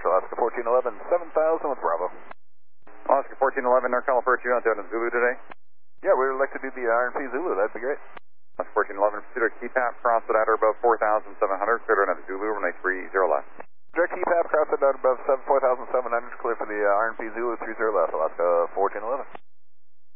approach Alaska 1411, 7000 with Bravo. Alaska 1411, NorCal approach, you out there in Zulu today? Yeah, we'd like to do the RNP Zulu, that'd be great. Alaska 1411, pursuit of KPAP, cross it at or above 4,700, clear to another Zulu, runway 30 left. Direct KPAP, cross it out above 4,700, clear for the RNP Zulu 30 left, Alaska 1411.